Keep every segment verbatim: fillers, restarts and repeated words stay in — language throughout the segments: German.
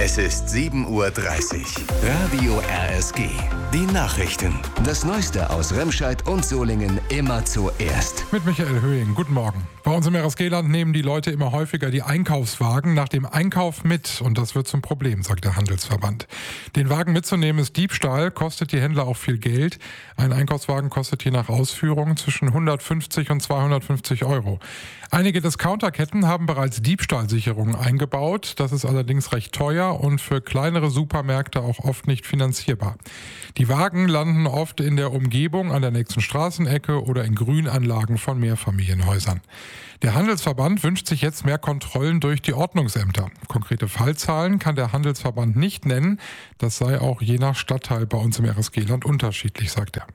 Es ist sieben Uhr dreißig. Radio R S G. Die Nachrichten. Das Neueste aus Remscheid und Solingen immer zuerst. Mit Michael Höhing. Guten Morgen. Bei uns im R S G-Land nehmen die Leute immer häufiger die Einkaufswagen nach dem Einkauf mit. Und das wird zum Problem, sagt der Handelsverband. Den Wagen mitzunehmen ist Diebstahl, kostet die Händler auch viel Geld. Ein Einkaufswagen kostet je nach Ausführung zwischen hundertfünfzig und zweihundertfünfzig Euro. Einige Discounterketten haben bereits Diebstahlsicherungen eingebaut. Das ist allerdings recht teuer und für kleinere Supermärkte auch oft nicht finanzierbar. Die Wagen landen oft in der Umgebung an der nächsten Straßenecke oder in Grünanlagen von Mehrfamilienhäusern. Der Handelsverband wünscht sich jetzt mehr Kontrollen durch die Ordnungsämter. Konkrete Fallzahlen kann der Handelsverband nicht nennen. Das sei auch je nach Stadtteil bei uns im R S G-Land unterschiedlich, sagt er.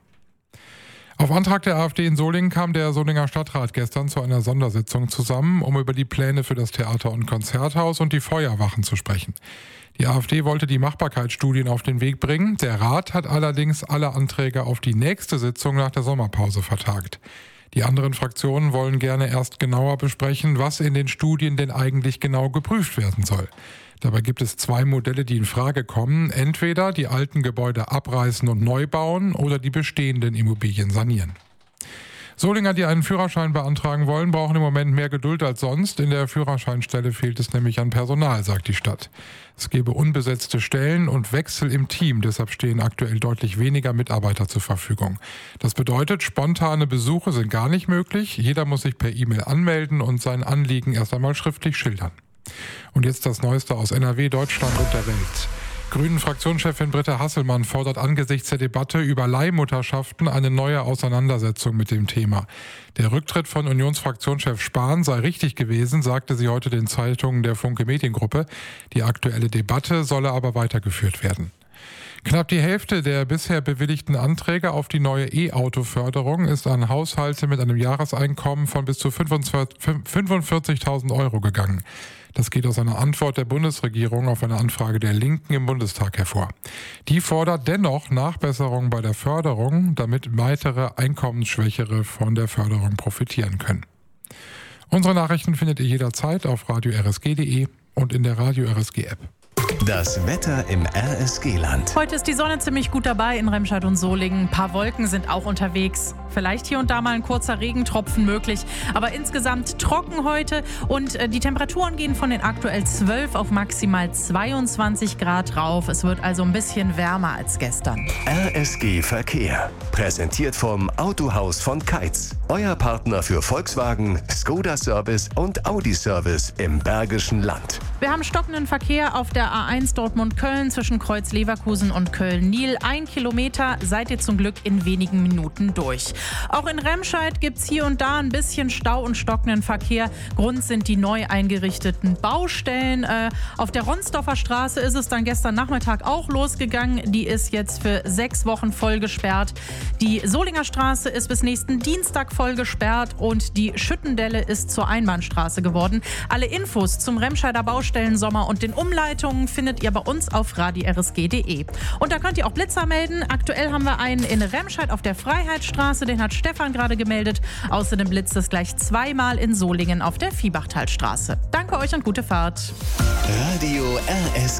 Auf Antrag der AfD in Solingen kam der Solinger Stadtrat gestern zu einer Sondersitzung zusammen, um über die Pläne für das Theater- und Konzerthaus und die Feuerwachen zu sprechen. Die AfD wollte die Machbarkeitsstudien auf den Weg bringen. Der Rat hat allerdings alle Anträge auf die nächste Sitzung nach der Sommerpause vertagt. Die anderen Fraktionen wollen gerne erst genauer besprechen, was in den Studien denn eigentlich genau geprüft werden soll. Dabei gibt es zwei Modelle, die in Frage kommen. Entweder die alten Gebäude abreißen und neu bauen oder die bestehenden Immobilien sanieren. Solinger, die einen Führerschein beantragen wollen, brauchen im Moment mehr Geduld als sonst. In der Führerscheinstelle fehlt es nämlich an Personal, sagt die Stadt. Es gebe unbesetzte Stellen und Wechsel im Team, deshalb stehen aktuell deutlich weniger Mitarbeiter zur Verfügung. Das bedeutet, spontane Besuche sind gar nicht möglich. Jeder muss sich per E-Mail anmelden und sein Anliegen erst einmal schriftlich schildern. Und jetzt das Neueste aus N R W, Deutschland und der Welt. Grünen-Fraktionschefin Britta Hasselmann fordert angesichts der Debatte über Leihmutterschaften eine neue Auseinandersetzung mit dem Thema. Der Rücktritt von Unionsfraktionschef Spahn sei richtig gewesen, sagte sie heute den Zeitungen der Funke Mediengruppe. Die aktuelle Debatte solle aber weitergeführt werden. Knapp die Hälfte der bisher bewilligten Anträge auf die neue E-Auto-Förderung ist an Haushalte mit einem Jahreseinkommen von bis zu fünfundvierzigtausend Euro gegangen. Das geht aus einer Antwort der Bundesregierung auf eine Anfrage der Linken im Bundestag hervor. Die fordert dennoch Nachbesserungen bei der Förderung, damit weitere Einkommensschwächere von der Förderung profitieren können. Unsere Nachrichten findet ihr jederzeit auf radio r s g punkt d e und in der Radio R S G App. Das Wetter im R S G-Land. Heute ist die Sonne ziemlich gut dabei in Remscheid und Solingen. Ein paar Wolken sind auch unterwegs. Vielleicht hier und da mal ein kurzer Regentropfen möglich. Aber insgesamt trocken heute. Und die Temperaturen gehen von den aktuell zwölf auf maximal zweiundzwanzig Grad rauf. Es wird also ein bisschen wärmer als gestern. R S G Verkehr. Präsentiert vom Autohaus von Keitz. Euer Partner für Volkswagen, Skoda Service und Audi Service im Bergischen Land. Wir haben stockenden Verkehr auf der A eins Dortmund-Köln zwischen Kreuz Leverkusen und Köln-Nil. Ein Kilometer seid ihr zum Glück in wenigen Minuten durch. Auch in Remscheid gibt es hier und da ein bisschen Stau und stockenden Verkehr. Grund sind die neu eingerichteten Baustellen. Äh, auf der Ronsdorfer Straße ist es dann gestern Nachmittag auch losgegangen. Die ist jetzt für sechs Wochen voll gesperrt. Die Solinger Straße ist bis nächsten Dienstag voll gesperrt und die Schüttendelle ist zur Einbahnstraße geworden. Alle Infos zum Remscheider Baustellensommer und den Umleitungen findet ihr bei uns auf radio r s g punkt d e. Und da könnt ihr auch Blitzer melden. Aktuell haben wir einen in Remscheid auf der Freiheitsstraße, den hat Stefan gerade gemeldet. Außerdem blitzt es gleich zweimal in Solingen auf der Viehbachtalstraße. Danke euch und gute Fahrt. Radio R S